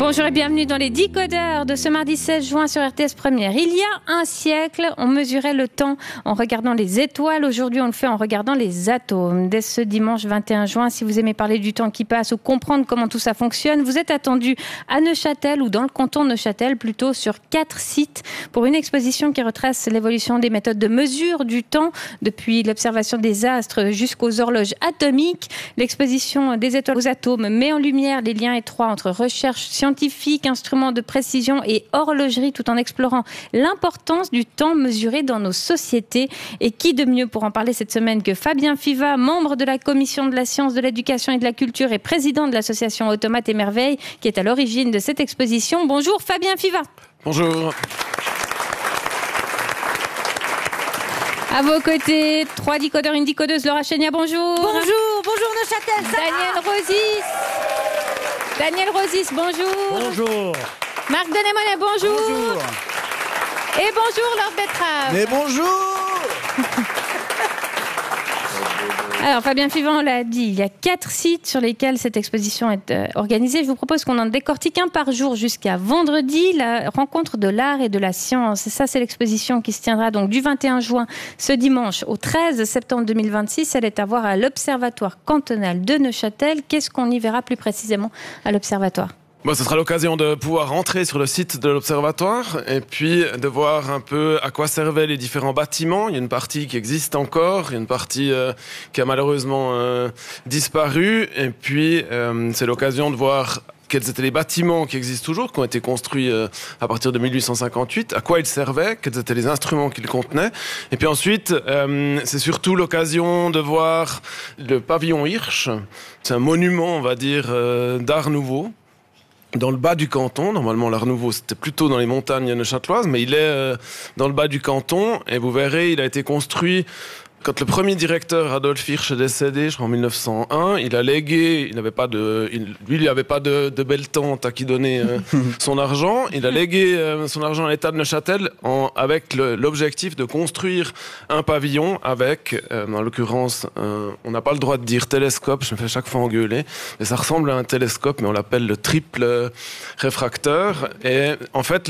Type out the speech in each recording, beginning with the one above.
Bonjour et bienvenue dans les Décodeurs de ce mardi 16 juin sur RTS Première. Il y a un siècle, on mesurait le temps en regardant les étoiles. Aujourd'hui, on le fait en regardant les atomes. Dès ce dimanche 21 juin, si vous aimez parler du temps qui passe ou comprendre comment tout ça fonctionne, vous êtes attendu à Neuchâtel ou dans le canton de Neuchâtel, plutôt sur 4 sites pour une exposition qui retrace l'évolution des méthodes de mesure du temps depuis l'observation des astres jusqu'aux horloges atomiques. L'exposition des étoiles aux atomes met en lumière les liens étroits entre recherche scientifique, instruments de précision et horlogerie, tout en explorant l'importance du temps mesuré dans nos sociétés. Et qui de mieux pour en parler cette semaine que Fabien Fiva, membre de la Commission de la science, de l'éducation et de la culture et président de l'association Automates et Merveilles, qui est à l'origine de cette exposition. Bonjour Fabien Fiva. Bonjour. À vos côtés, 3 décodeurs, une décodeuse, Laura Chénia, bonjour. Bonjour Neuchâtel, ça Daniel Rosis, bonjour. Bonjour. Marc Denemonet, bonjour. Bonjour. Et bonjour Laure Betrave. Mais bonjour. Alors Fabien Fivant l'a dit, il y a 4 sites sur lesquels cette exposition est organisée. Je vous propose qu'on en décortique un par jour jusqu'à vendredi, la rencontre de l'art et de la science. Et ça, c'est l'exposition qui se tiendra donc du 21 juin ce dimanche au 13 septembre 2026. Elle est à voir à l'Observatoire cantonal de Neuchâtel. Qu'est-ce qu'on y verra plus précisément à l'Observatoire ? Bon, ce sera l'occasion de pouvoir entrer sur le site de l'Observatoire et puis de voir un peu à quoi servaient les différents bâtiments. Il y a une partie qui existe encore, il y a une partie qui a malheureusement disparu. Et puis, c'est l'occasion de voir quels étaient les bâtiments qui existent toujours, qui ont été construits à partir de 1858, à quoi ils servaient, quels étaient les instruments qu'ils contenaient. Et puis ensuite, c'est surtout l'occasion de voir le pavillon Hirsch. C'est un monument, on va dire, d'art nouveau. Dans le bas du canton, normalement l'Art Nouveau c'était plutôt dans les montagnes neuchâteloises, mais il est dans le bas du canton et vous verrez, il a été construit quand le premier directeur Adolf Hirsch est décédé, je crois en 1901. Il a légué, il n'avait pas de belle tante à qui donner son argent. Il a légué son argent à l'État de Neuchâtel avec l'objectif de construire un pavillon avec, en l'occurrence, on n'a pas le droit de dire télescope, je me fais chaque fois engueuler, mais ça ressemble à un télescope, mais on l'appelle le triple réfracteur. Et en fait,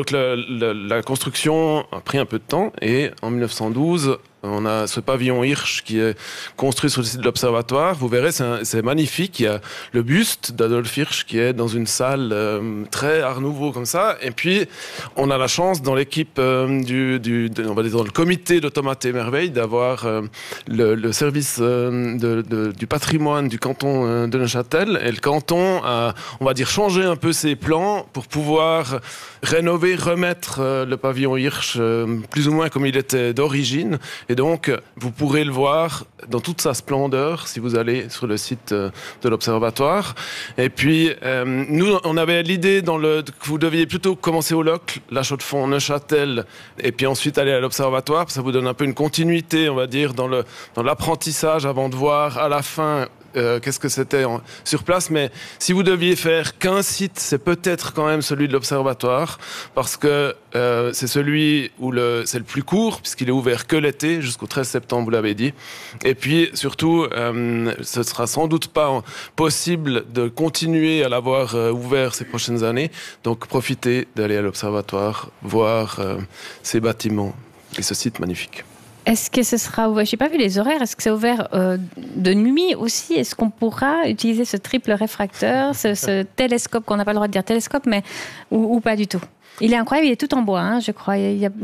la construction a pris un peu de temps et en 1912, on a ce pavillon Hirsch qui est construit sur le site de l'Observatoire. Vous verrez, c'est magnifique. Il y a le buste d'Adolf Hirsch qui est dans une salle très art nouveau comme ça. Et puis, on a la chance dans l'équipe on va dire dans le comité d'Automates et Merveilles d'avoir le service du patrimoine du canton de Neuchâtel. Et le canton a, on va dire, changé un peu ses plans pour pouvoir rénover, remettre le pavillon Hirsch plus ou moins comme il était d'origine. Et donc, vous pourrez le voir dans toute sa splendeur si vous allez sur le site de l'Observatoire. Et puis, nous, on avait l'idée que vous deviez plutôt commencer au Locle, La Chaux-de-Fonds, Neuchâtel, et puis ensuite aller à l'Observatoire. Ça vous donne un peu une continuité, on va dire, dans l'apprentissage avant de voir à la fin qu'est-ce que c'était sur place. Mais si vous deviez faire qu'un site, c'est peut-être quand même celui de l'Observatoire, parce que c'est celui où c'est le plus court, puisqu'il est ouvert que l'été, jusqu'au 13 septembre, vous l'avez dit. Et puis, surtout, ce sera sans doute pas possible de continuer à l'avoir ouvert ces prochaines années. Donc, profitez d'aller à l'Observatoire, voir ces bâtiments et ce site magnifique. Est-ce que ce sera ouvert ? Je n'ai pas vu les horaires. Est-ce que c'est ouvert de nuit aussi ? Est-ce qu'on pourra utiliser ce triple réfracteur, ce télescope, qu'on n'a pas le droit de dire télescope, mais ou pas du tout ? Il est incroyable, il est tout en bois, hein, je crois. Il a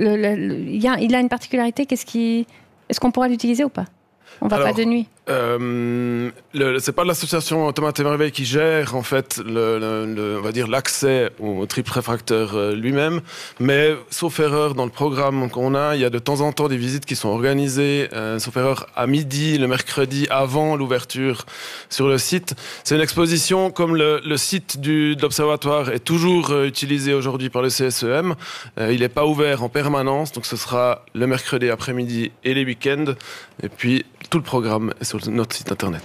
une particularité. Est-ce qu'on pourra l'utiliser ou pas ? On va pas de nuit. C'est pas l'association Automates et Merveilles qui gère en fait on va dire l'accès au triple réfracteur lui-même, mais sauf erreur dans le programme qu'on a, il y a de temps en temps des visites qui sont organisées, sauf erreur à midi le mercredi avant l'ouverture sur le site. C'est une exposition comme le site de l'Observatoire est toujours utilisé aujourd'hui par le CSEM. Il n'est pas ouvert en permanence, donc ce sera le mercredi après-midi et les week-ends. Et puis tout le programme est sur notre site internet.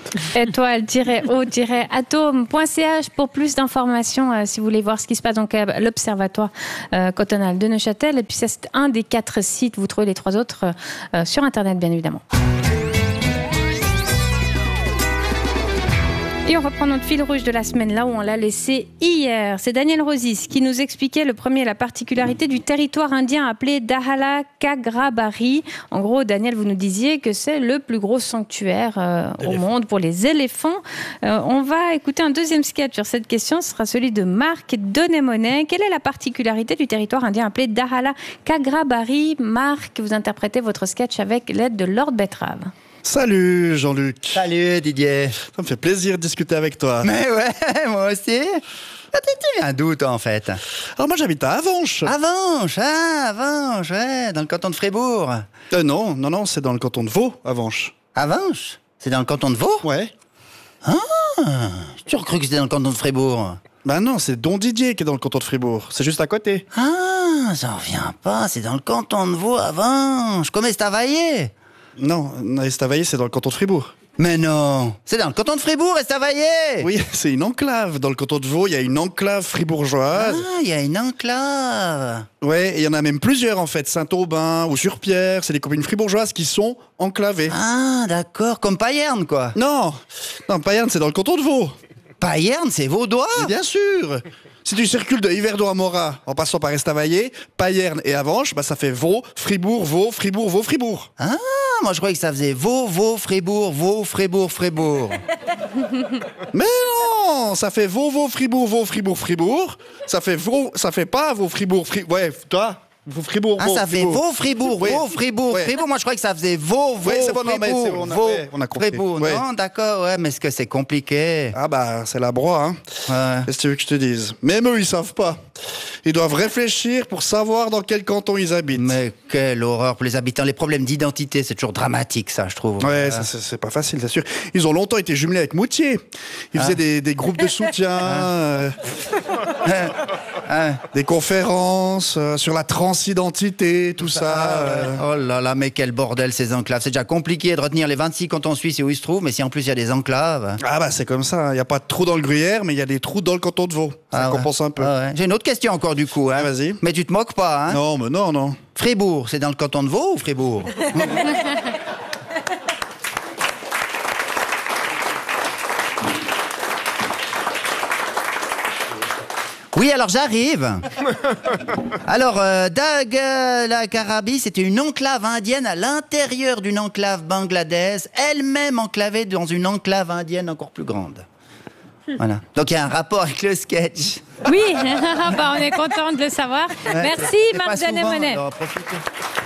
Étoile-o-atome.ch pour plus d'informations si vous voulez voir ce qui se passe donc à l'Observatoire cantonal de Neuchâtel. Et puis c'est un des 4 sites, vous trouvez les 3 autres sur internet bien évidemment. Et on reprend notre fil rouge de la semaine là où on l'a laissé hier. C'est Daniel Rosis qui nous expliquait le premier la particularité du territoire indien appelé Dahala Kagrabari. En gros, Daniel, vous nous disiez que c'est le plus gros sanctuaire au monde pour les éléphants. On va écouter un deuxième sketch sur cette question. Ce sera celui de Marc Donémonet. Quelle est la particularité du territoire indien appelé Dahala Kagrabari? Marc, vous interprétez votre sketch avec l'aide de Lord Betrave. Salut Jean-Luc. Salut Didier. Ça me fait plaisir de discuter avec toi. Mais ouais, moi aussi. Tu viens d'où toi en fait? Alors moi j'habite à Avenches. Avenches, ouais, dans le canton de Fribourg. Non, c'est dans le canton de Vaud, Avenches. Avenches? C'est dans le canton de Vaud? Ouais. Ah, j'ai toujours cru que c'était dans le canton de Fribourg. Bah non, c'est Don Didier qui est dans le canton de Fribourg. C'est juste à côté. Ah, j'en reviens pas, c'est dans le canton de Vaud, Avenches. Comme Estavayer. Non, Estavayer c'est dans le canton de Fribourg. Mais non, c'est dans le canton de Fribourg, Estavayer. Oui, c'est une enclave. Dans le canton de Vaud, il y a une enclave fribourgeoise. Ah, il y a une enclave. Ouais, et il y en a même plusieurs en fait. Saint-Aubin ou Sur-Pierre, c'est des communes fribourgeoises qui sont enclavées. Ah, d'accord, comme Payerne quoi. Non, Payerne c'est dans le canton de Vaud. Payerne, c'est vaudois. Mais bien sûr. Si tu circules de Yverdon à Morat en passant par Estavayer, Payerne et Avenches, bah ça fait Vaud, Fribourg, Vaud, Fribourg, Vaud, Fribourg. Ah, moi je croyais que ça faisait Vaud, Fribourg, Vaud, Fribourg, Fribourg. Mais non, ça fait Vaud, Fribourg, Vaud, Fribourg, Fribourg. Ça fait Vaud, ça fait pas Vaud, Fribourg, Fribourg. Ouais, toi, Vaud, Fribourg, Ah, Vaud, ça fait Vaud, Fribourg, Ouais. Vaud, Fribourg, Ouais. Fribourg. Moi je croyais que ça faisait Vaud, Ouais, c'est bon, non, mais c'est Fribourg, bon, Vaud, on a compris. Fribourg. Ouais. Non, d'accord, ouais, mais est-ce que c'est compliqué? Ah bah, c'est la broie, hein. Ouais. Qu'est-ce que tu veux que je te dise? Même eux, ils savent pas. Ils doivent réfléchir pour savoir dans quel canton ils habitent. Mais quelle horreur pour les habitants. Les problèmes d'identité, c'est toujours dramatique, ça, je trouve. Ouais, ça, c'est pas facile, c'est sûr. Ils ont longtemps été jumelés avec Moutier. Ils faisaient des groupes de soutien, des conférences sur la transidentité, tout ça. Oh là là, mais quel bordel ces enclaves. C'est déjà compliqué de retenir les 26 cantons suisses et où ils se trouvent, mais si en plus il y a des enclaves. Ah bah c'est comme ça, il n'y a pas de trou dans le gruyère, mais il y a des trous dans le canton de Vaud. Ça compense un peu. Ah ouais. J'ai une autre question encore du coup. Hein. Vas-y. Mais tu te moques pas, hein? Non, mais non. Fribourg, c'est dans le canton de Vaud ou Fribourg? Oui, alors j'arrive. Alors, Dahala Kagrabari, c'était une enclave indienne à l'intérieur d'une enclave bangladaise, elle-même enclavée dans une enclave indienne encore plus grande. Voilà. Donc il y a un rapport avec le sketch. Oui, bah, on est content de le savoir. Ouais. Merci C'est pas Marc souvent, Donémonet. alors profitez.